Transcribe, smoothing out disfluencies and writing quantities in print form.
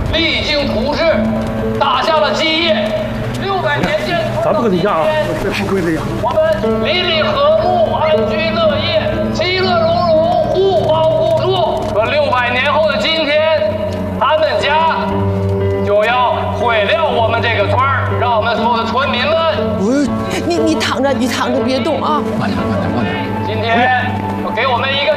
励精图治，打下了基业。600年建成。 咱不跟你犟啊，这是规矩呀。 我们邻里和睦，安居乐业，其乐融融，互帮互助。可600年后的今天，他们家就要毁掉我们这个村儿，让我们所有的村民们。 你躺着，别动啊！ 慢点。 今天给我们一个